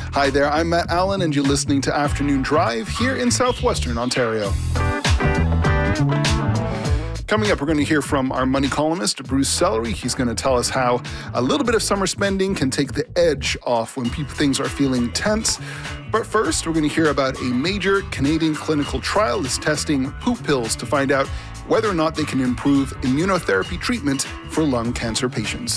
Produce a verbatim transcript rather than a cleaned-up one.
Hi there, I'm Matt Allen, and you're listening to Afternoon Drive here in southwestern Ontario. Coming up, we're going to hear from our money columnist, Bruce Sellery. He's going to tell us how a little bit of summer spending can take the edge off when people, things are feeling tense. But first, we're going to hear about a major Canadian clinical trial that's testing poop pills to find out whether or not they can improve immunotherapy treatment for lung cancer patients.